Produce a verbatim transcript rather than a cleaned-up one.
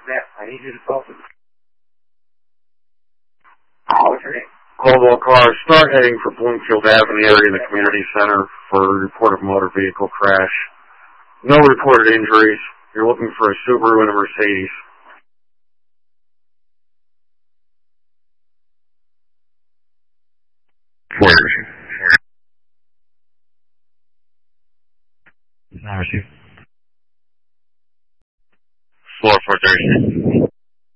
Matt, I need you to talk to me. Oh, what's your name? Caldwell car, start heading for Bloomfield Avenue area in the community center for a report of motor vehicle crash. No reported injuries. You're looking for a Subaru and a Mercedes. Where is he? He's not received.